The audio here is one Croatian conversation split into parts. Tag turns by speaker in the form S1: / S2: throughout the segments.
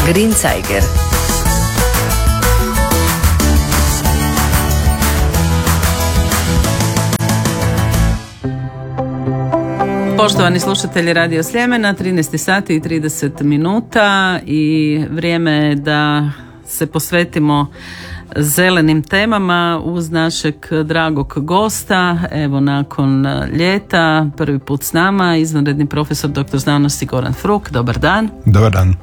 S1: Grünzeiger.
S2: Poštovani slušatelji Radio Sljemena, 13 sati i 30 minuta i vrijeme je da se posvetimo zelenim temama uz našeg dragog gosta. Evo, nakon ljeta prvi put s nama izvanredni profesor dr. znanosti Goran Fruk. Dobar dan.
S3: Dobar dan.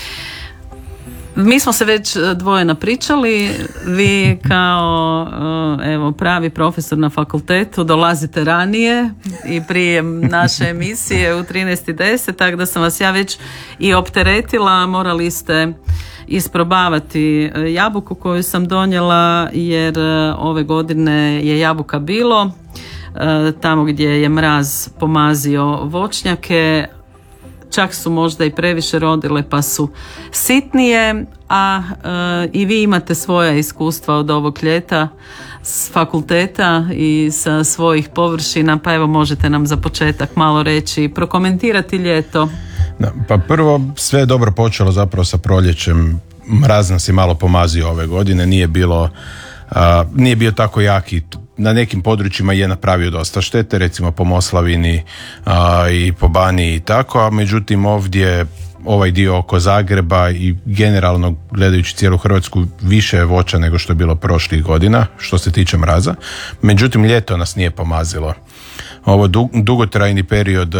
S2: Mi smo se već dvoje napričali. Vi kao pravi profesor na fakultetu dolazite ranije i prije naše emisije u 13:10, tako da sam vas ja već i opteretila. Morali ste isprobavati jabuku koju sam donijela, jer ove godine je jabuka bilo tamo gdje je mraz pomazio voćnjake. Čak su možda i previše rodile pa su sitnije, a i vi imate svoja iskustva od ovog ljeta s fakulteta i sa svojih površina, pa evo možete nam za početak malo reći i prokomentirati ljeto.
S3: Da, pa prvo, sve je dobro počelo zapravo sa proljećem. Mraz nas je malo pomazio ove godine, nije bio tako jaki. Na nekim područjima je napravio dosta štete, recimo po Moslavini i po Baniji i tako, a međutim ovdje ovaj dio oko Zagreba i generalno gledajući cijelu Hrvatsku više je voća nego što je bilo prošlih godina što se tiče mraza. Međutim, ljeto nas nije pomazilo. Ovo dugotrajni period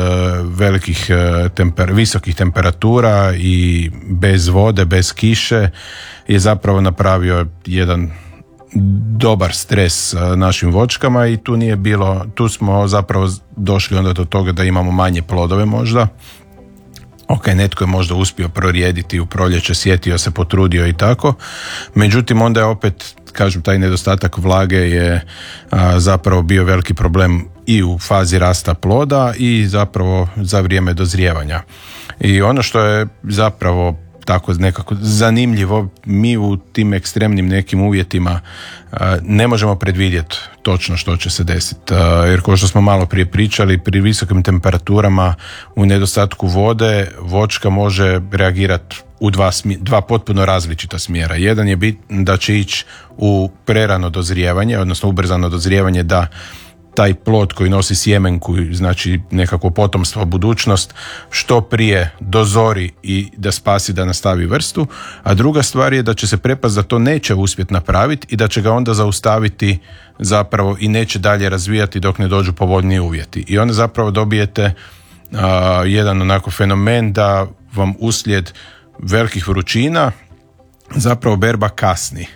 S3: visokih temperatura i bez vode, bez kiše je zapravo napravio jedan dobar stres našim voćkama i tu smo zapravo došli onda do toga da imamo manje plodove možda. Ok, netko je možda uspio prorijediti u proljeće, sjetio se, potrudio i tako. Međutim, onda je opet, kažem, taj nedostatak vlage je zapravo bio veliki problem i u fazi rasta ploda i zapravo za vrijeme dozrijevanja. I ono što je zapravo tako nekako zanimljivo, mi u tim ekstremnim nekim uvjetima ne možemo predvidjeti točno što će se desiti, jer kao što smo malo prije pričali, pri visokim temperaturama u nedostatku vode voćka može reagirati u dva potpuno različita smjera. Jedan je da će ići u prerano dozrijevanje, odnosno ubrzano dozrijevanje, da taj plod koji nosi sjemenku, znači nekako potomstvo, budućnost, što prije dozori i da spasi, da nastavi vrstu, a druga stvar je da će se prepast da to neće uspjeti napraviti i da će ga onda zaustaviti zapravo i neće dalje razvijati dok ne dođu povoljniji uvjeti. I onda zapravo dobijete jedan onako fenomen da vam uslijed velikih vrućina zapravo berba kasni.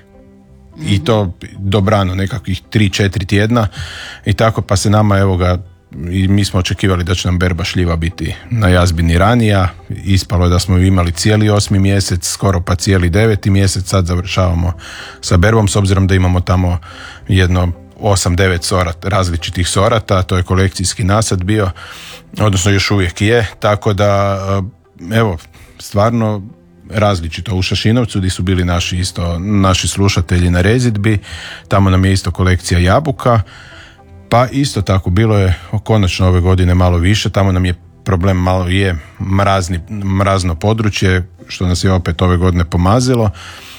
S3: I to dobrano, nekakvih 3-4 tjedna i tako, pa se nama, evo ga, i mi smo očekivali da će nam berba šljiva biti na jazbini ranija. Ispalo je da smo imali cijeli 8. mjesec, skoro pa cijeli 9. mjesec. Sad završavamo sa berbom, s obzirom da imamo tamo jedno 8-9 različitih sorata, to je kolekcijski nasad bio, odnosno još uvijek je, tako da evo, stvarno različito. U Šašinovcu gdje su bili naši slušatelji na rezidbi, tamo nam je isto kolekcija jabuka, pa isto tako bilo je konačno ove godine malo više, tamo nam je problem malo je mrazno područje, što nas je opet ove godine pomazilo.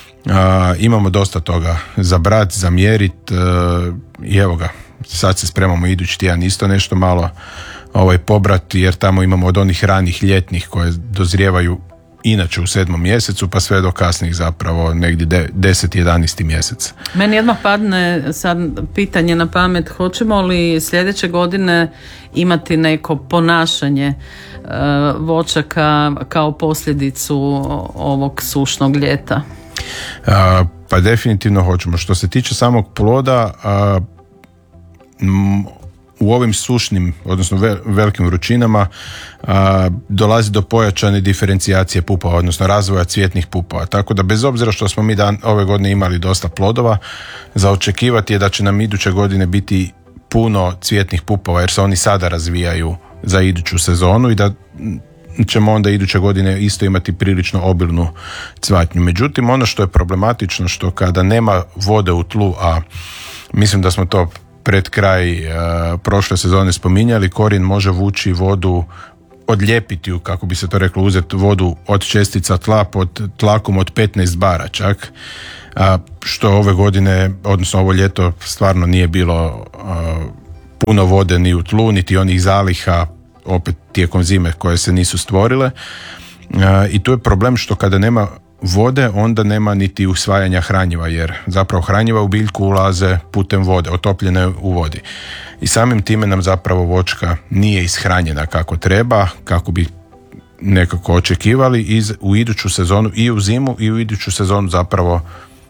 S3: Imamo dosta toga za brat, za mjerit i evo ga, sad se spremamo idući tjedan isto nešto malo pobrati, jer tamo imamo od onih ranih ljetnih koje dozrijevaju inače u 7. mjesecu pa sve do kasnih zapravo negdje 10-11. mjesec.
S2: Meni odmah padne sad pitanje na pamet, hoćemo li sljedeće godine imati neko ponašanje voćaka kao posljedicu ovog sušnog ljeta?
S3: Pa definitivno hoćemo. Što se tiče samog ploda, u ovim sušnim, odnosno velikim vrućinama dolazi do pojačane diferencijacije pupova, odnosno razvoja cvjetnih pupova. Tako da bez obzira što smo mi ove godine imali dosta plodova, za očekivati je da će nam iduće godine biti puno cvjetnih pupova, jer se oni sada razvijaju za iduću sezonu i da ćemo onda iduće godine isto imati prilično obilnu cvatnju. Međutim, ono što je problematično, što kada nema vode u tlu, a mislim da smo to pred kraj prošle sezone spominjali, korijen može vući vodu odlijepiti, kako bi se to reklo, uzeti vodu od čestica tla pod tlakom od 15 bara čak, što ove godine, odnosno ovo ljeto, stvarno nije bilo puno vode ni u tlu, niti onih zaliha opet tijekom zime koje se nisu stvorile. I tu je problem što kada nema vode, onda nema niti usvajanja hranjiva, jer zapravo hranjiva u biljku ulaze putem vode, otopljene u vodi. I samim time nam zapravo voćka nije ishranjena kako treba, kako bi nekako očekivali, u iduću sezonu i u zimu i u iduću sezonu zapravo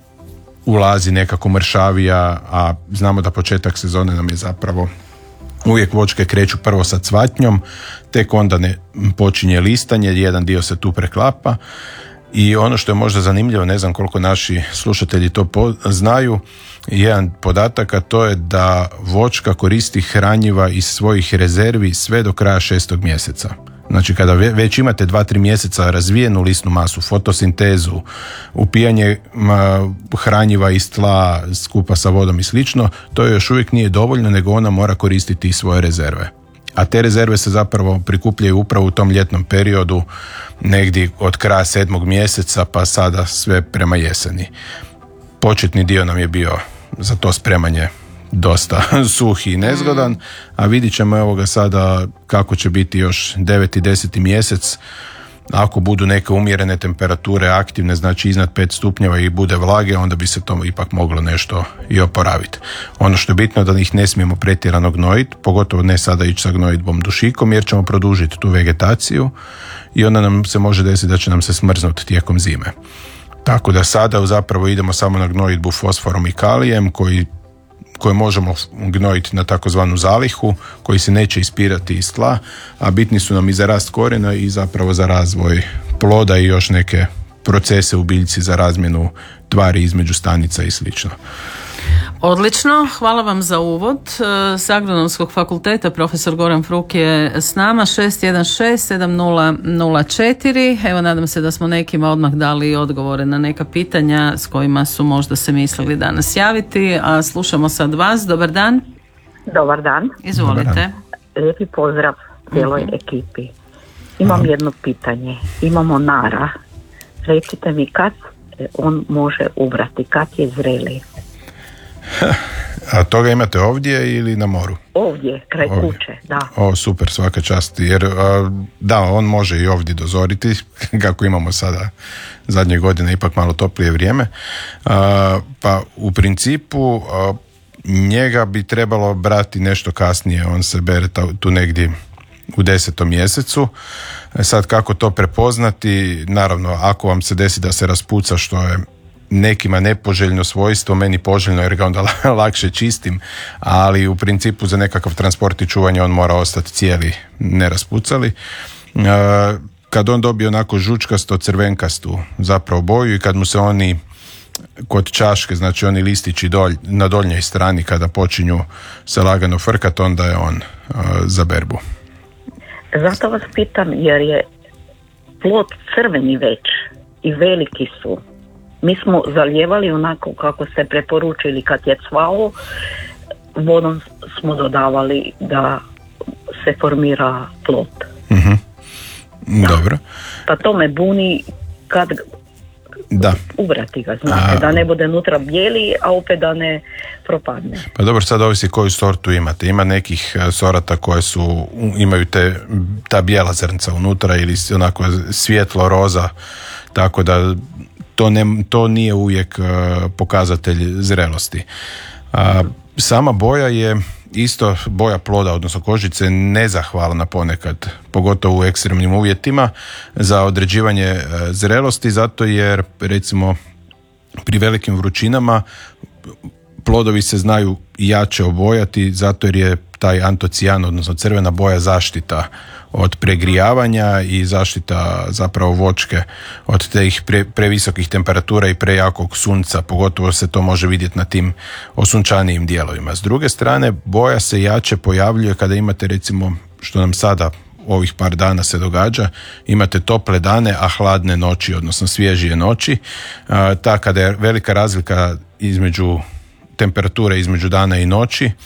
S3: ulazi nekako mršavija, a znamo da početak sezone nam je zapravo uvijek voćke kreću prvo sa cvatnjom, tek onda počinje listanje, jedan dio se tu preklapa. I ono što je možda zanimljivo, ne znam koliko naši slušatelji to znaju, jedan podatak, a to je da voćka koristi hranjiva iz svojih rezervi sve do kraja 6. mjeseca. Znači kada već imate 2-3 mjeseca razvijenu lisnu masu, fotosintezu, upijanje hranjiva iz tla skupa sa vodom i slično, to još uvijek nije dovoljno, nego ona mora koristiti i svoje rezerve. A te rezerve se zapravo prikupljaju upravo u tom ljetnom periodu, negdje od kraja 7. mjeseca pa sada sve prema jeseni. Početni dio nam je bio za to spremanje dosta suhi i nezgodan, a vidit ćemo evo ga sada kako će biti još 9. i 10. mjesec. Ako budu neke umjerene temperature aktivne, znači iznad 5 stupnjeva i bude vlage, onda bi se to ipak moglo nešto i oporaviti. Ono što je bitno da ih ne smijemo pretjerano gnojiti, pogotovo ne sada ići sa gnojidbom dušikom, jer ćemo produžiti tu vegetaciju i onda nam se može desiti da će nam se smrznuti tijekom zime. Tako da sada zapravo idemo samo na gnojidbu fosforom i kalijem koje možemo gnojiti na takozvanu zalihu, koji se neće ispirati iz tla, a bitni su nam i za rast korijena i zapravo za razvoj ploda i još neke procese u biljci za razmjenu tvari između stanica i slično.
S2: Odlično, hvala vam za uvod. S Agronomskog fakulteta profesor Goran Fruk je s nama, 616-7004. Evo, nadam se da smo nekima odmah dali odgovore na neka pitanja s kojima su možda se mislili danas javiti, a slušamo sad vas. Dobar dan.
S1: Dobar dan.
S2: Izvolite.
S3: Dobar dan.
S1: Lijepi pozdrav cijeloj ekipi. Imam jedno pitanje. Imamo nara. Recite mi kad on može ubrati, kad je zreli?
S3: A toga imate ovdje ili na moru?
S1: Ovdje, kraj kuće, da.
S3: O, super, svaka čast. Jer da, on može i ovdje dozoriti, kako imamo sada zadnje godine ipak malo toplije vrijeme. Pa u principu njega bi trebalo brati nešto kasnije. On se bere tu negdje u 10. mjesecu. Sad kako to prepoznati? Naravno, ako vam se desi da se raspuca, što je nekima nepoželjno svojstvo, meni poželjno jer ga onda lakše čistim, ali u principu za nekakav transport i čuvanje on mora ostati cijeli neraspucali. Kad on dobije onako žučkasto crvenkastu zapravo boju i kad mu se oni kod čaške, znači oni listići na donjoj strani kada počinju se lagano frkat, onda je on za berbu.
S1: Zato vas pitam jer je plod crveni već i veliki su. Mi smo zalijevali onako kako ste preporučili kad je cvao, vodom smo dodavali da se formira plod.
S3: Mm-hmm. Dobro.
S1: Pa to me buni kad ubrati ga, znate, da ne bude nutra bijeli, a opet da ne propadne.
S3: Pa dobro, sad ovisi koju sortu imate. Ima nekih sorata koje imaju ta bijela zrnca unutra ili onako svjetlo roza, tako da to nije uvijek pokazatelj zrelosti. Sama boja je isto, boja ploda, odnosno kožice, nezahvalna ponekad, pogotovo u ekstremnim uvjetima za određivanje zrelosti, zato jer recimo pri velikim vrućinama plodovi se znaju jače obojati, zato jer je taj antocijan, odnosno crvena boja, zaštita od pregrijavanja i zaštita zapravo voćke od tih previsokih temperatura i prejakog sunca, pogotovo se to može vidjeti na tim osunčanijim dijelovima. S druge strane, boja se jače pojavljuje kada imate, recimo, što nam sada ovih par dana se događa, imate tople dane, a hladne noći, odnosno svježije noći. Kada je velika razlika između temperature između dana i noći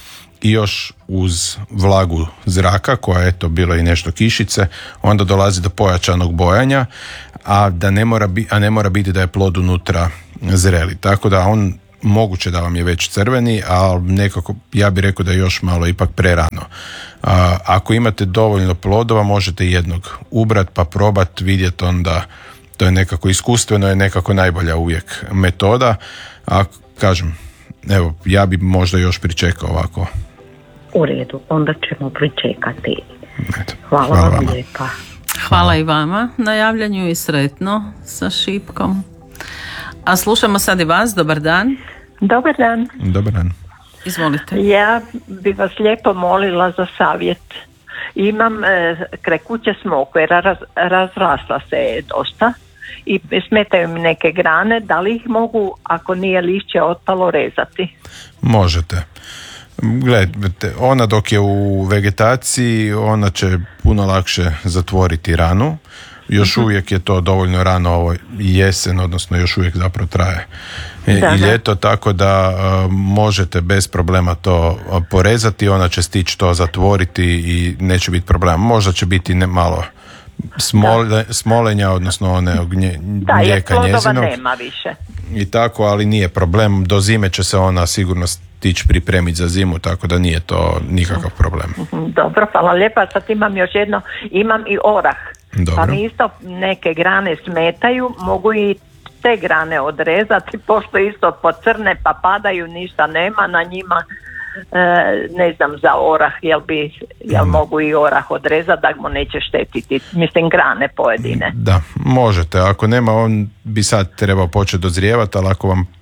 S3: i još uz vlagu zraka, koja je eto bilo i nešto kišice, onda dolazi do pojačanog bojanja, a ne mora biti da je plod unutra zreli. Tako da on moguće da vam je već crveni, ali nekako ja bih rekao da je još malo ipak prerano. Ako imate dovoljno plodova, možete jednog ubrat pa probat, vidjeti onda, to je nekako iskustveno, je nekako najbolja uvijek metoda. A kažem, evo, ja bi možda još pričekao ovako.
S1: U redu, onda ćemo pričekati.
S3: Eto,
S1: Hvala vam lijepa.
S2: Hvala i vama na javljanju i sretno sa šipkom. A slušamo sad i vas, dobar dan.
S4: Dobar dan.
S3: Dobar dan.
S2: Izvolite.
S4: Ja bi vas lijepo molila za savjet. Imam kraj kuće smokve, razrasla se je dosta i smetaju mi neke grane. Da li ih mogu, ako nije lišće otpalo, rezati?
S3: Možete. Gledajte, ona dok je u vegetaciji, ona će puno lakše zatvoriti ranu. Još uvijek je to dovoljno rano, ovo jesen, odnosno još uvijek zapravo traje i ljeto, tako da možete bez problema to porezati, ona će stići to zatvoriti i neće biti problema. Možda će biti malo smolenja, odnosno one mlijeka njezinog. Da, jer plodova
S4: nema više.
S3: I tako, ali nije problem. Do zime će se ona sigurno stići pripremiti za zimu, tako da nije to nikakav problem.
S4: Dobro, hvala lijepa. Sad imam još jedno, imam i orah.
S3: Dobro.
S4: Pa mi isto neke grane smetaju, mogu i te grane odrezati, pošto isto pocrne pa padaju, ništa nema na njima. Ne znam za orah, jel mogu i orah odrezati da mu neće štetiti, mislim grane pojedine.
S3: Da, možete, ako nema, on bi sad trebao početi dozrijevati, ali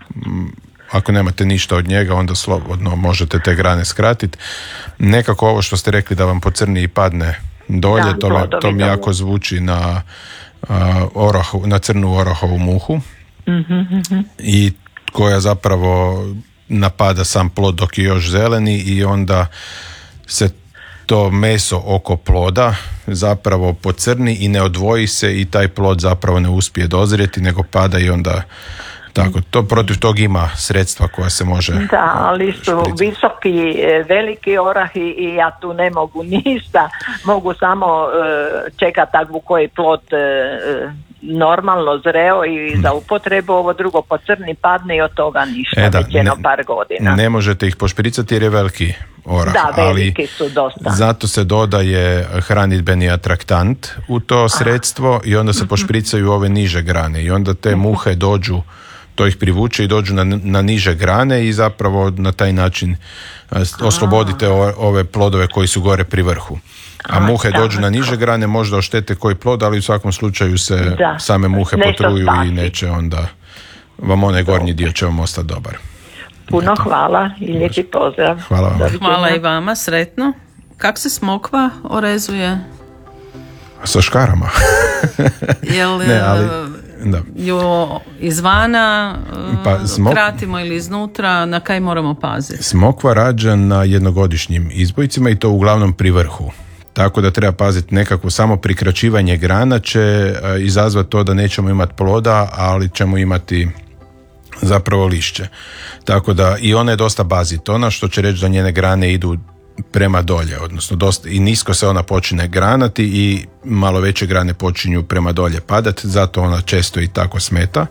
S3: ako nemate ništa od njega, onda slobodno možete te grane skratiti. Nekako ovo što ste rekli da vam pocrni i padne dolje, to mi jako zvuči na crnu orahovu muhu, i koja zapravo napada sam plod dok je još zeleni i onda se to meso oko ploda zapravo pocrni i ne odvoji se i taj plod zapravo ne uspije dozrijeti, nego pada i onda tako, to protiv tog ima sredstva koja se može.
S4: Da, ali su visoki, veliki orahi i ja tu ne mogu ništa, mogu samo čekati takvu koji plod normalno zreo i za upotrebu, ovo drugo pocrni, padne i od toga ništa, već jedno par godina.
S3: Ne možete ih pošpricati jer je veliki orah,
S4: da, veliki su dosta.
S3: Zato se dodaje hranidbeni atraktant u to sredstvo i onda se pošpricaju ove niže grane i onda te muhe dođu, to ih privuče i dođu na niže grane i zapravo na taj način oslobodite ove plodove koji su gore pri vrhu. A muhe dođu na niže grane, možda oštete koji plod, ali u svakom slučaju se same muhe potruju i neće onda vam onaj gornji dio će vam ostati dobar.
S4: Puno hvala i lijepi pozdrav.
S3: Hvala vam.
S2: Hvala i vama, sretno. Kako se smokva orezuje?
S3: Sa škarama.
S2: Jel ju izvana kratimo ili iznutra, na kaj moramo paziti?
S3: Smokva rađa na jednogodišnjim izbojcima i to uglavnom pri vrhu. Tako da treba paziti nekako samo prikraćivanje grana će izazvati to da nećemo imati ploda, ali ćemo imati zapravo lišće. Tako da i ona je dosta bazitona, što će reći da njene grane idu prema dolje, odnosno dosta i nisko se ona počne granati i malo veće grane počinju prema dolje padati, zato ona često i tako smeta.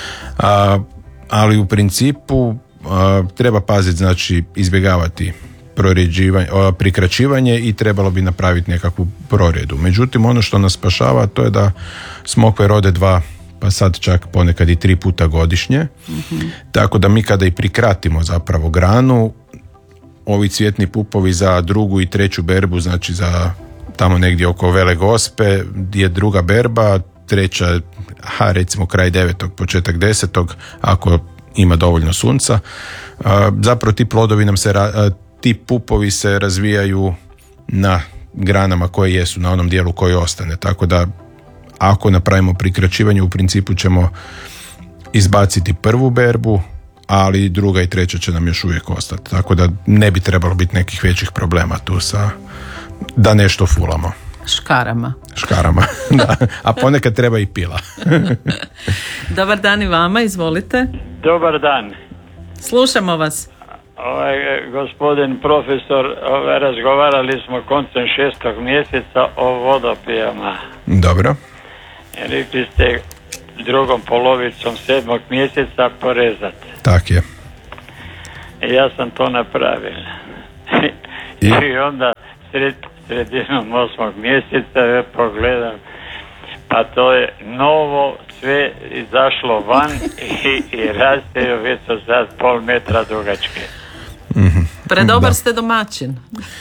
S3: Ali u principu treba paziti, znači izbjegavati prikraćivanje i trebalo bi napraviti nekakvu prorjedu. Međutim, ono što nas spašava to je da smokve rode 2, pa sad čak ponekad i 3 puta godišnje. Tako da mi kada i prikratimo zapravo granu, ovi cvjetni pupovi za 2. i 3. berbu, znači za tamo negdje oko Vele Gospe je 2. berba, 3. recimo kraj 9. početak 10. ako ima dovoljno sunca. Zapravo ti plodovi nam se ti pupovi se razvijaju na granama koje jesu, na onom dijelu koji ostane. Tako da ako napravimo prikraćivanje, u principu ćemo izbaciti 1. berbu, ali 2. i 3. će nam još uvijek ostati. Tako da ne bi trebalo biti nekih većih problema tu da nešto fulamo. Škarama, da. A ponekad treba i pila.
S2: Dobar dan i vama, izvolite.
S5: Dobar dan.
S2: Slušamo vas.
S5: Gospodin profesor, razgovarali smo koncem 6. mjeseca o vodopijama.
S3: Dobro.
S5: Rekli ste drugom polovicom 7. mjeseca porezati.
S3: Tak je.
S5: Ja sam to napravio. I onda sredinom 8. mjeseca ja pogledam, pa to je novo sve izašlo van i raste već su sad pol metra dugačke.
S2: Predobar ste domaćin.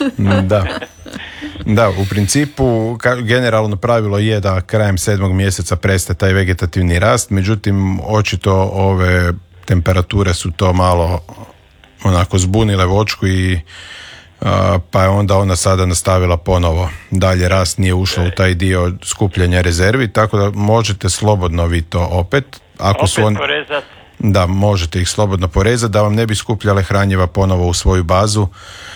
S3: Da, u principu generalno pravilo je da krajem 7. mjeseca prestaje taj vegetativni rast, međutim očito ove temperature su to malo onako zbunile voćku i pa je onda ona sada nastavila ponovo dalje rast, nije ušla u taj dio skupljanja rezervi, tako da možete slobodno vi to opet
S5: porezati.
S3: Da, možete ih slobodno porezati da vam ne bi skupljale hranjiva ponovo u svoju bazu,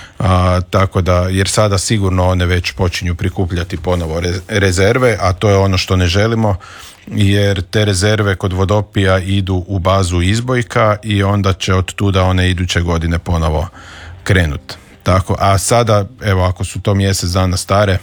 S3: tako da, jer sada sigurno one već počinju prikupljati ponovo rezerve, a to je ono što ne želimo, jer te rezerve kod vodopija idu u bazu izbojka i onda će od tuda one iduće godine ponovo krenuti. Tako, a sada, evo, ako su to mjesec dana stare,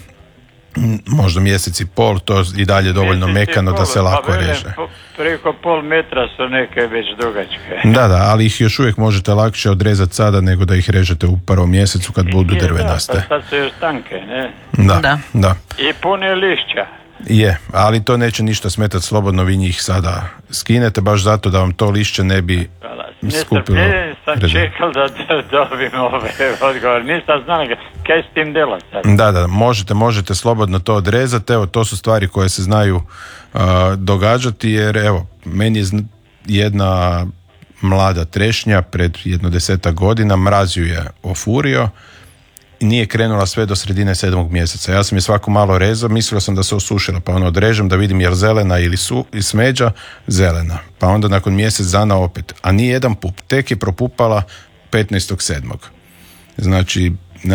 S3: možda mjesec i pol, to i dalje dovoljno mekano da se lako reže.
S5: Preko pol metra su neke već dugačke.
S3: Da, ali ih još uvijek možete lakše odrezati sada nego da ih režete u prvom mjesecu kad budu drvenaste.
S5: Pa sad su još tanke, ne?
S3: Da.
S5: I pune lišća.
S3: Je, ali to neće ništa smetati, slobodno vi njih sada skinete, baš zato da vam to lišće ne bi skupilo.
S5: Sam čekal da dobim ove odgovor, nisam znao kaj s tim delati sad.
S3: Da, možete slobodno to odrezati, evo to su stvari koje se znaju događati, jer evo, meni je jedna mlada trešnja pred 10 godina, mraz ju je ofurio i nije krenula sve do sredine 7. mjeseca. Ja sam je svako malo rezao, mislio sam da se osušila, pa odrežem da vidim je li zelena ili smeđa, zelena. Pa onda nakon mjesec dana opet, a nije jedan pup, tek je propupala 15.7. Znači,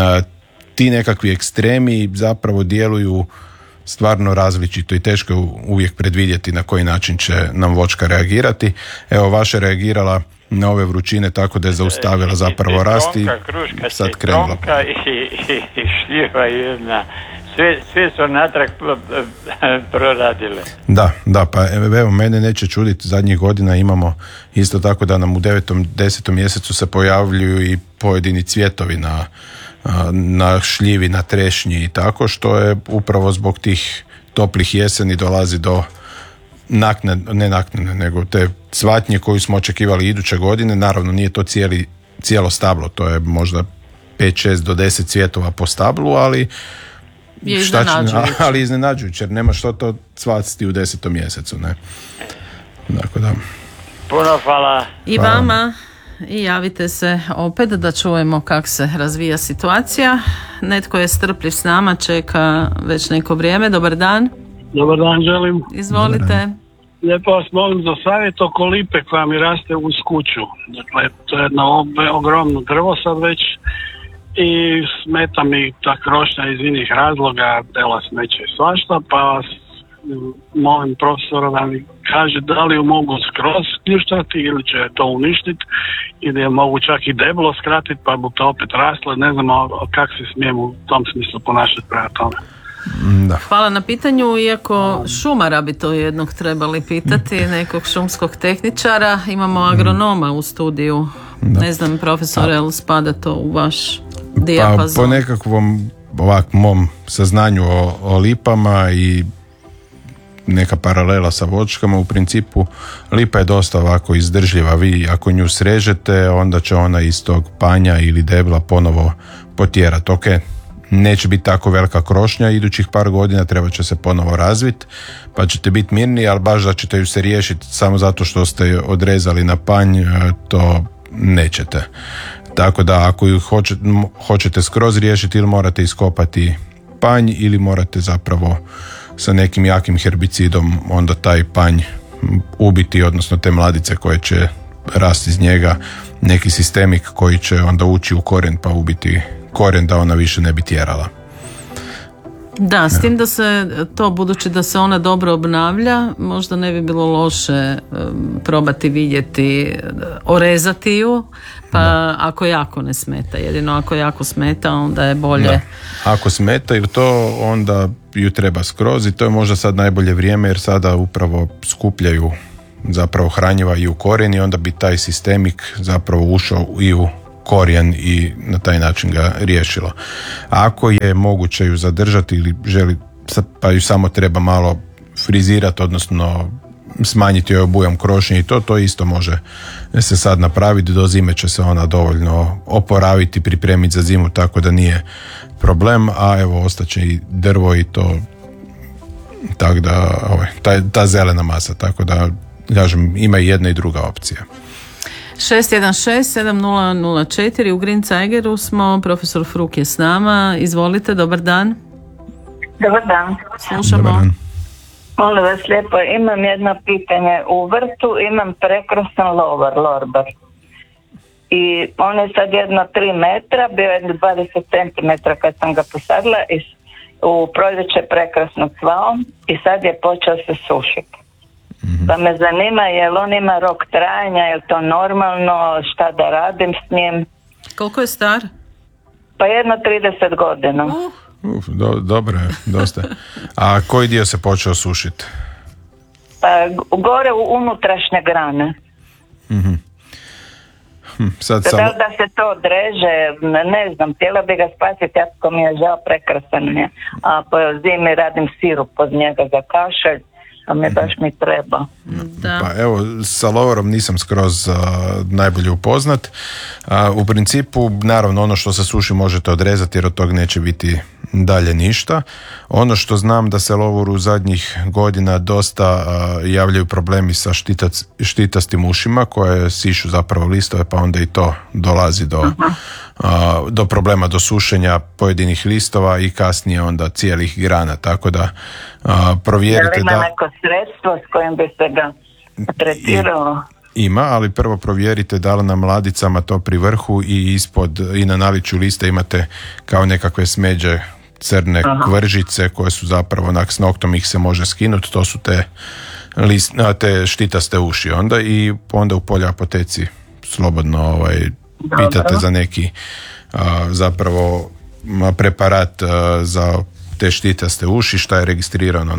S3: ti nekakvi ekstremi zapravo djeluju stvarno različito i teško je uvijek predvidjeti na koji način će nam voćka reagirati. Evo, vaša reagirala na ove vrućine tako da je zaustavila zapravo rast i sad krenula.
S5: I šljiva jedna, sve su natrag proradile.
S3: Da, pa evo, mene neće čuditi, zadnjih godina imamo isto tako da nam u 9. 10. mjesecu se pojavljuju i pojedini cvjetovi na šljivi, na trešnji i tako, što je upravo zbog tih toplih jeseni dolazi do ne naknade, nego te cvatnje koju smo očekivali iduće godine. Naravno nije to cijelo stablo, to je možda 5, 6 do 10 cvjetova po stablu, ali iznenađujuće, jer nema što to cvasti u 10. mjesecu, ne? Dakle, da.
S5: Puno hvala.
S2: I vama. I javite se opet da čujemo kako se razvija situacija. Netko je strpljiv s nama, čeka već neko vrijeme. Dobar dan.
S6: Dobar dan želim.
S2: Izvolite.
S6: Lijepo vas molim za savjet oko lipe koja mi raste uz kuću. Dakle, to je jedno ogromno drvo sad već i smeta mi ta krošnja iz inih razloga, dela smeće i svašta, pa vas molim profesora da mi kaže da li ju mogu skroz kljuštati ili će to uništiti ili je mogu čak i deblo skratiti pa bu to opet raslo, ne znam kako se smijem u tom smislu ponašati prema tome.
S3: Da.
S2: Hvala na pitanju, iako šumara bi to jednog trebali pitati, nekog šumskog tehničara. Imamo agronoma u studiju. Ne znam, profesore, jel spada to u vaš dijapazon?
S3: Pa po nekakvom mom saznanju o lipama i neka paralela sa voćkama, u principu lipa je dosta ovako izdržljiva. Vi ako nju srežete, onda će ona iz tog panja ili debla ponovo potjerati. Ok, neće biti tako velika krošnja, idućih par godina treba će se ponovo razviti, pa ćete biti mirni, ali baš da ćete ju se riješiti samo zato što ste odrezali na panj, to nećete. Tako da ako ju hoćete skroz riješiti, ili morate iskopati panj ili morate zapravo sa nekim jakim herbicidom onda taj panj ubiti, odnosno te mladice koje će rasti iz njega, neki sistemik koji će onda ući u korijen pa ubiti korijen da ona više ne bi tjerala.
S2: Da, s tim da se to, budući da se ona dobro obnavlja, možda ne bi bilo loše probati vidjeti, orezati ju, pa ako jako ne smeta, jedino ako jako smeta onda je bolje.
S3: Da. Ako smeta ili to, onda ju treba skroz i to je možda sad najbolje vrijeme jer sada upravo skupljaju zapravo hranjiva i u korijen i onda bi taj sistemik zapravo ušao i u korijen i na taj način ga riješilo. Ako je moguće ju zadržati ili želi, pa ju samo treba malo frizirati, odnosno smanjiti joj obujam krošnje i to isto može se sad napraviti. Do zime će se ona dovoljno oporaviti, pripremiti za zimu, tako da nije problem, a evo ostaće i drvo i to, tako da ta zelena masa, tako da kažem, ima i jedna i druga opcija.
S2: 616-7004 u Green Zeigeru smo, profesor Fruk je s nama, izvolite, dobar dan.
S7: Dobar dan.
S2: Slušamo.
S3: Dobar dan.
S7: Molim vas lijepo, imam jedno pitanje. U vrtu imam prekrasan lorber. I on je sad jedno 3 metra, bio je 20 cm kad sam ga posadila i u proljeće prekrasno cvao i sad je počeo se sušiti. Pa me zanima, jel on ima rok trajanja, je li to normalno, šta da radim s njim?
S2: Koliko je star?
S7: Pa jedno 30 godina.
S3: Dobro je, dosta. A koji dio se počeo sušiti?
S7: Pa gore u unutrašnje grane.
S3: Sad
S7: Da se to odreže, ne znam, htjela bi ga spasiti, jako mi je žao, prekrasan je. A po zimi radim sirup od njega za kašelj, a baš mi treba.
S2: Da.
S3: Pa evo, sa lovorom nisam skroz najbolje upoznat. U principu, naravno, ono što se suši možete odrezati jer od tog neće biti dalje ništa. Ono što znam da se lovoru zadnjih godina dosta javljaju problemi sa štitastim ušima koje sišu zapravo listove, pa onda i to dolazi do problema, do sušenja pojedinih listova i kasnije onda cijelih grana, tako da provjerite.
S7: Ima neko sredstvo s kojim bi se ga tretiralo?
S3: Ima, ali prvo provjerite da li na mladicama to pri vrhu i ispod i na naličju lista imate kao nekakve smeđe crne kvržice koje su zapravo s noktom ih se može skinuti, to su te štitaste uši onda i onda u polju apoteci slobodno pitate za neki zapravo preparat za te štitaste uši, šta je registrirano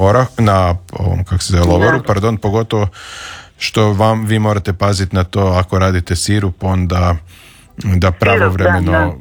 S3: na ovom, kako se zove, lovoru, pogotovo što vi morate paziti na to ako radite sirup, onda da pravovremeno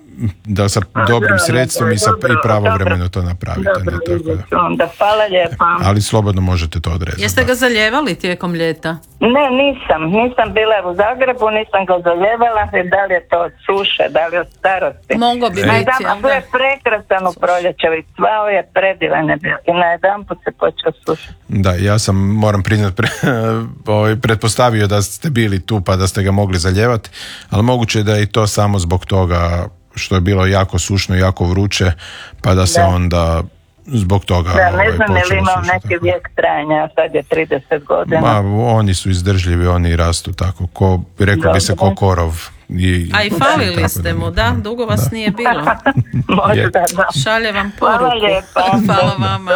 S3: da sa dobrim sredstvom i pravovremeno to napravite.
S7: Onda hvala lijepa.
S3: Ali slobodno možete to odrezati.
S2: Jeste ga zaljevali tijekom ljeta?
S7: Ne, nisam bila u Zagrebu, nisam ga zaljevala, da li je to od suše, da li od starosti.
S2: Moglo bi biti.
S7: A to je prekrasan u proljećevi, cvao je predivan je bio i na jedan put se počeo sušiti.
S3: Da, ja sam, moram priznati, pretpostavio da ste bili tu pa da ste ga mogli zaljevati, ali moguće da je i to samo zbog toga što je bilo jako sušno, jako vruće, pa da se onda zbog toga
S7: ne znam je li imao neki vijek trajanja, sad je 30 godina.
S3: Oni su izdržljivi, oni rastu tako, rekao bi se ko korov.
S2: A i falili ste mu, da? Dugo vas nije bilo.
S7: Možda, da.
S2: Šalje vam poruku.
S7: Hvala lijepa.
S2: Hvala vama.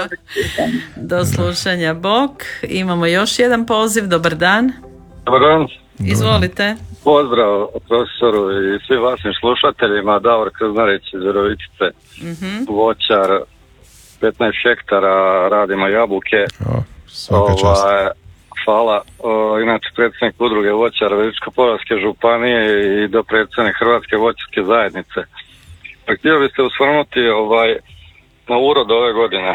S2: Do slušanja, bok. Imamo još jedan poziv, dobar dan.
S8: Dobar dan.
S2: Izvolite.
S8: Pozdrav profesoru i svim vašim slušateljima. Davor Krznarić iz Virovitice, voćar, 15 hektara, radimo jabuke.
S3: Svaka čast.
S8: Hvala. Inače predsjednik udruge voćara Virovitičko-podravske županije i dopredsjednik Hrvatske voćarske zajednice. Htio bih se osvrnuti na urod ove godine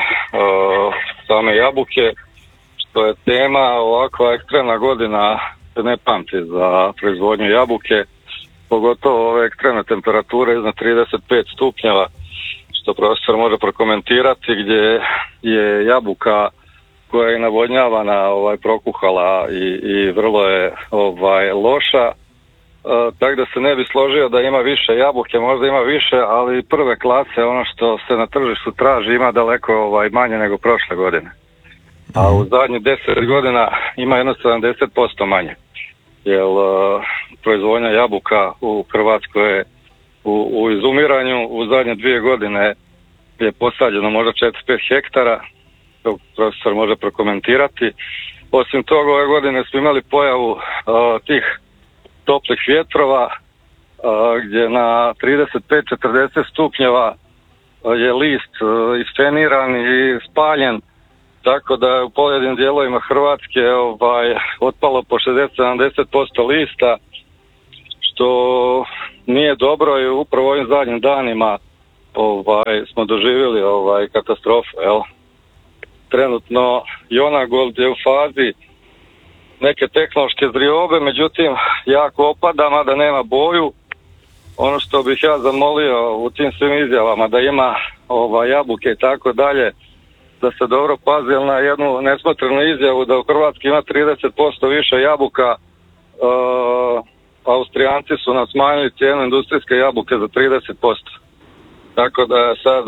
S8: same jabuke, što je tema ovakva ekstremna godina ne pamti za proizvodnju jabuke, pogotovo ove ekstremne temperature iznad 35 stupnjeva, što profesor može prokomentirati, gdje je jabuka koja je navodnjavana prokuhala i vrlo je loša, tako da se ne bi složio da ima više jabuke, možda ima više, ali prve klase, ono što se na tržištu traži, ima daleko manje nego prošle godine. A u zadnjih 10 godina ima jedno 70% manje. Jer proizvodnja jabuka u Hrvatskoj je u izumiranju. U zadnje 2 godine je posađeno možda 4-5 hektara, to profesor može prokomentirati. Osim toga, ove godine smo imali pojavu tih toplih vjetrova, gdje na 35-40 stupnjeva je list isfeniran i spaljen, tako da je u pojedinim dijelovima Hrvatske otpalo po 60-70% lista, što nije dobro i upravo ovim zadnjim danima smo doživjeli katastrofu. Trenutno Jonagold je u fazi neke tehnološke zdriobe, međutim jako opada, mada nema boju. Ono što bih ja zamolio u tim svim izjavama da ima jabuke i tako dalje, da se dobro pazi na jednu nesmotrenu izjavu da u Hrvatskoj ima 30% više jabuka. Austrijanci su nam smanjili cijenu industrijske jabuke za 30%. Tako da je sad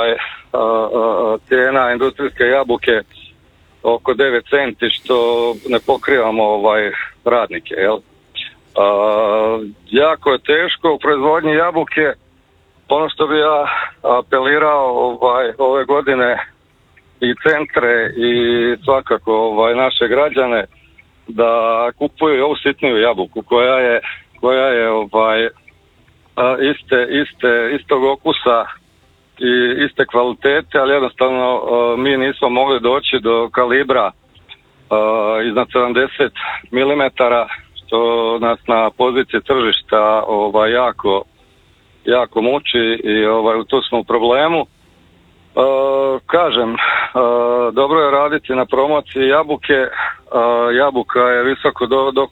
S8: cijena industrijske jabuke oko 9 centi, što ne pokrivamo radnike, jel? Jako je teško u proizvodnji jabuke. Ono što bi ja apelirao ove godine i centre i svakako naše građane da kupuju ovu sitniju jabuku koja je istog okusa i iste kvalitete, ali jednostavno mi nismo mogli doći do kalibra iznad 70 mm, što nas na poziciji tržišta jako muči i tu smo u problemu. Kažem, dobro je raditi na promociji jabuke. Jabuka je visoko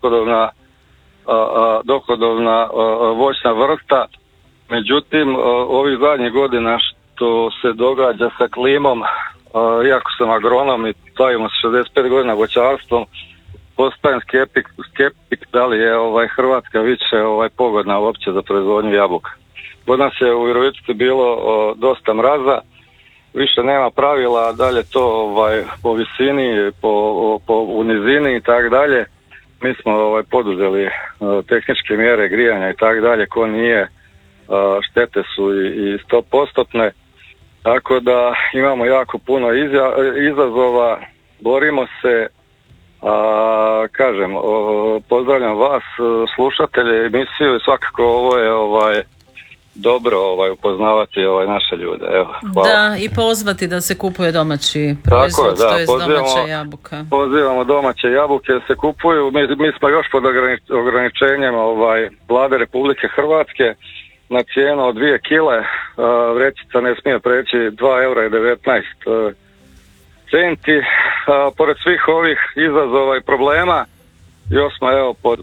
S8: dohodovna voćna vrsta, međutim ovih zadnjih godina što se događa sa klimom, iako sam agronom i bavimo se 65 godina voćarstvom, postajem skeptik da li je Hrvatska više pogodna uopće za proizvodnju jabuka. Kod nas je u Virovitici bilo dosta mraza, više nema pravila, dalje to po visini, u nizini i tako dalje. Mi smo poduzeli tehničke mjere grijanja i tako dalje, ko nije, štete su i 100%. Tako da imamo jako puno izazova, borimo se. Kažem, pozdravljam vas, slušatelje emisiju, i svakako ovo je dobro upoznavati naše ljude. Evo,
S2: da, i pozvati da se kupuje domaći proizvod, to je domaća jabuka.
S8: Pozivamo domaće jabuke da se kupuju. Mi smo još pod ograničenjem Vlade Republike Hrvatske na cijenu od 2 kile. Vrećica ne smije preći 2,19 € centi. Pored svih ovih izazova i problema, još smo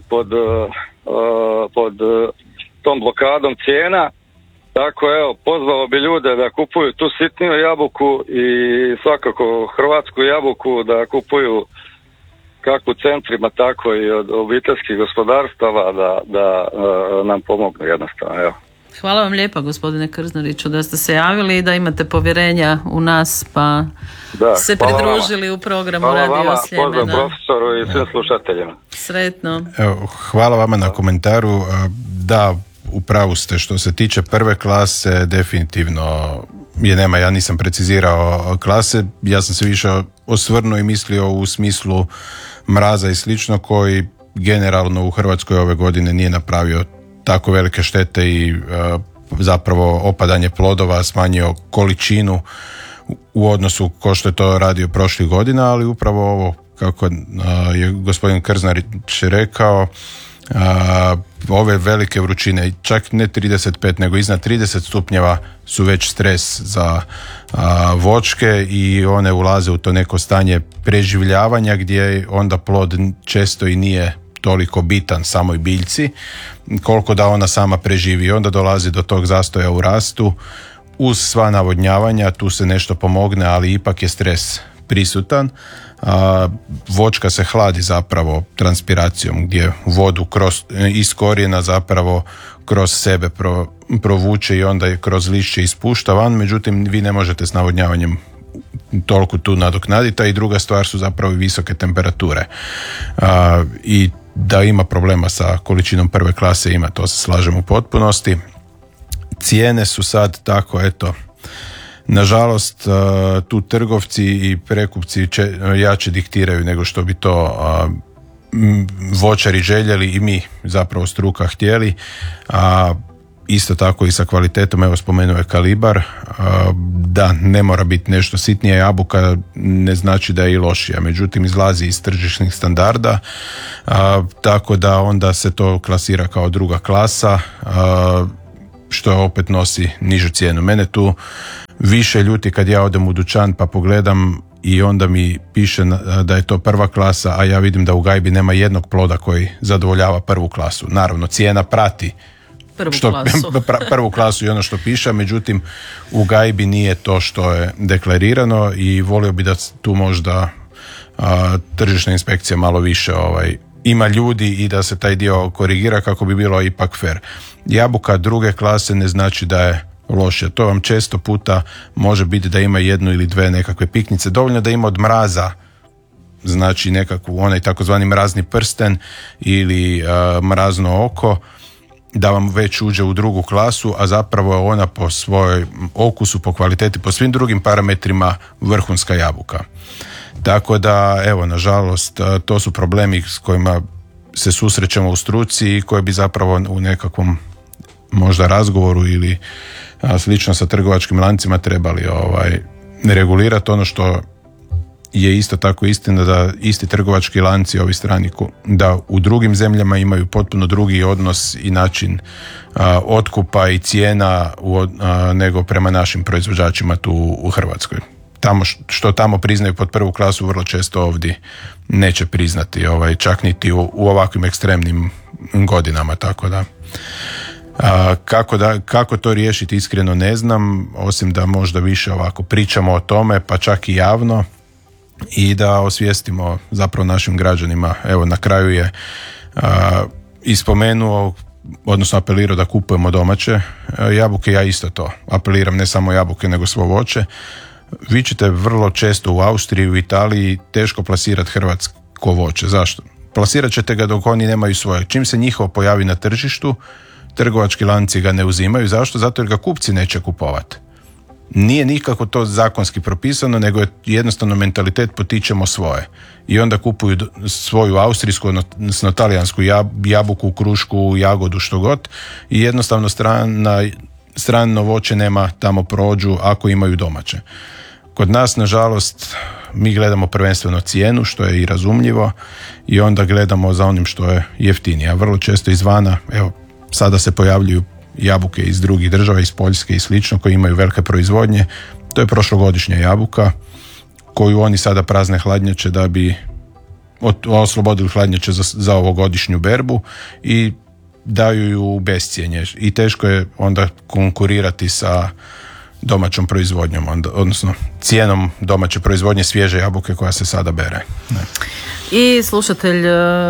S8: pod tom blokadom cijena. Tako pozvao bi ljude da kupuju tu sitniju jabuku i svakako hrvatsku jabuku da kupuju kako u centrima, tako i od obiteljskih gospodarstava da nam pomognu jednostavno.
S2: Hvala vam lijepa, gospodine Krznariću, da ste se javili i da imate povjerenja u nas pa se pridružili u programu Radio Sljemena.
S8: Pozdrav profesoru i svim slušateljima.
S2: Sretno.
S3: Hvala vama na komentaru. Da, u pravu ste, što se tiče prve klase definitivno je nema, ja nisam precizirao klase, ja sam se više osvrnuo i mislio u smislu mraza i slično, koji generalno u Hrvatskoj ove godine nije napravio tako velike štete i zapravo opadanje plodova, smanjio količinu u odnosu ko što je to radio prošlih godina, ali upravo ovo kako je gospodin Krznarić rekao, ove velike vrućine, čak ne 35 nego iznad 30 stupnjeva su već stres za voćke i one ulaze u to neko stanje preživljavanja gdje onda plod često i nije toliko bitan samoj biljci koliko da ona sama preživi i onda dolazi do tog zastoja u rastu. Uz sva navodnjavanja tu se nešto pomogne, ali ipak je stres prisutan. Voćka se hladi zapravo transpiracijom gdje vodu iz korijena zapravo kroz sebe provuče i onda je kroz lišće ispušta van, međutim vi ne možete s navodnjavanjem toliko tu nadoknaditi, a i druga stvar su zapravo visoke temperature. I da ima problema sa količinom prve klase ima, to se slažem u potpunosti. Cijene su sad tako, Nažalost, tu trgovci i prekupci jače diktiraju nego što bi to voćari željeli i mi zapravo struka htjeli. Isto tako i sa kvalitetom, evo spomenuo je kalibar, da ne mora biti nešto sitnija jabuka, ne znači da je i lošija, međutim izlazi iz tržišnih standarda, tako da onda se to klasira kao druga klasa, što opet nosi nižu cijenu. Mene tu više ljuti kad ja odem u dućan pa pogledam i onda mi piše da je to prva klasa, a ja vidim da u gajbi nema jednog ploda koji zadovoljava prvu klasu. Naravno, cijena prati prvu klasu i ono što piše, međutim u gajbi nije to što je deklarirano i volio bi da tu možda tržišna inspekcija malo više ima ljudi i da se taj dio korigira kako bi bilo ipak fair. Jabuka druge klase ne znači da je loše. To vam često puta može biti da ima jednu ili dve nekakve piknice. Dovoljno da ima od mraza, znači nekakvu onaj takozvani mrazni prsten ili mrazno oko, da vam već uđe u drugu klasu, a zapravo je ona po svojoj okusu, po kvaliteti, po svim drugim parametrima vrhunska jabuka. Tako da, evo, nažalost, to su problemi s kojima se susrećemo u struci i koje bi zapravo u nekakvom možda razgovoru ili slično sa trgovačkim lancima trebali regulirati. Ono što je isto tako istina da isti trgovački lanci ovi strani da u drugim zemljama imaju potpuno drugi odnos i način otkupa i cijena nego prema našim proizvođačima tu u Hrvatskoj. Što tamo priznaju pod prvu klasu vrlo često ovdje neće priznati čak niti u ovakvim ekstremnim godinama, tako da kako to riješiti iskreno ne znam, osim da možda više ovako pričamo o tome, pa čak i javno, i da osvijestimo zapravo našim građanima. Evo, na kraju je ispomenuo, odnosno apelirao da kupujemo domaće jabuke. Ja isto to apeliram, ne samo jabuke nego svo voće. Vi ćete vrlo često u Austriji, u Italiji teško plasirati hrvatsko voće. Zašto? Plasirat ćete ga dok oni nemaju svoje. Čim se njihovo pojavi na tržištu, trgovački lanci ga ne uzimaju. Zašto? Zato jer ga kupci neće kupovati. Nije nikako to zakonski propisano, nego je jednostavno mentalitet potičemo svoje. I onda kupuju svoju austrijsku, odnosno talijansku jabuku, krušku, jagodu, što god. I jednostavno strano voće nema tamo prođu ako imaju domaće. Kod nas, nažalost, mi gledamo prvenstveno cijenu, što je i razumljivo, i onda gledamo za onim što je jeftinije. A vrlo često izvana, evo, sada se pojavljuju jabuke iz drugih država, iz Poljske i slično, koji imaju velike proizvodnje. To je prošlogodišnja jabuka koju oni sada prazne hladnjače da bi oslobodili hladnjače za ovogodišnju berbu i daju ju u bescjenje. I teško je onda konkurirati sa domaćom proizvodnjom, odnosno cijenom domaće proizvodnje svježe jabuke koja se sada bere. Ne.
S2: I slušatelj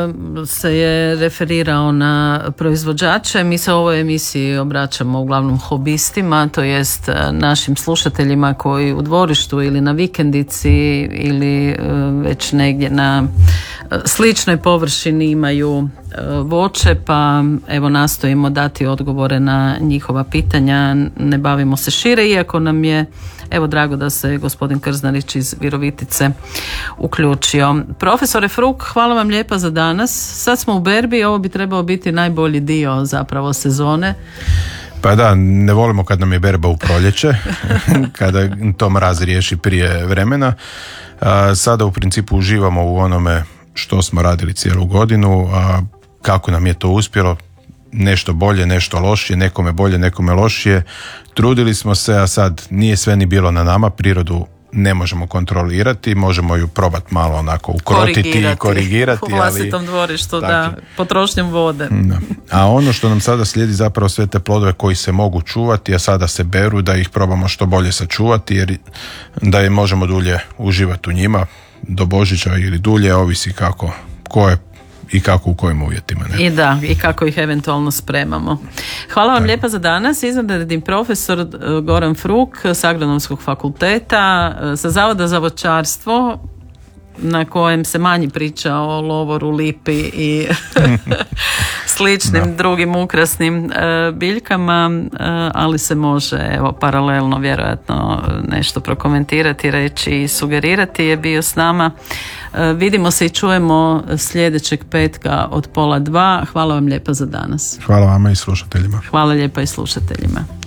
S2: se je referirao na proizvođače. Mi se u ovoj emisiji obraćamo uglavnom hobistima, to jest našim slušateljima koji u dvorištu ili na vikendici ili već negdje na sličnoj površini imaju voće, pa evo nastojimo dati odgovore na njihova pitanja, ne bavimo se šire, iako nam je evo drago da se gospodin Krznarić iz Virovitice uključio. Profesore Fruk, hvala vam lijepa za danas. Sad smo u berbi, ovo bi trebao biti najbolji dio zapravo sezone.
S3: Pa da, ne volimo kad nam je berba u proljeće, kada to mraz riješi prije vremena. Sada u principu uživamo u onome što smo radili cijelu godinu, a kako nam je to uspjelo, nešto bolje, nešto lošije, nekome bolje, nekome lošije. Trudili smo se, a sad nije sve ni bilo na nama, prirodu ne možemo kontrolirati, možemo ju probati malo onako ukrotiti i korigirati.
S2: U vlastitom dvorištu, da, potrošnjom vode.
S3: Da. A ono što nam sada slijedi zapravo sve te plodove koji se mogu čuvati, a sada se beru, da ih probamo što bolje sačuvati, jer da je možemo dulje uživati u njima, do Božića ili dulje, ovisi kako, ko je i kako u kojim uvjetima. Ne?
S2: I da, i kako ih eventualno spremamo. Hvala vam lijepa za danas. Izvanredni profesor Goran Fruk s Agronomskog fakulteta, sa Zavoda za voćarstvo, na kojem se manje priča o lovoru, lipi i sličnim drugim ukrasnim biljkama, ali se može evo paralelno vjerojatno nešto prokomentirati, reći i sugerirati. Je bio s nama. Vidimo se i čujemo sljedećeg petka od 1:30. Hvala vam lijepa za danas.
S3: Hvala vama i slušateljima.
S2: Hvala lijepa i slušateljima.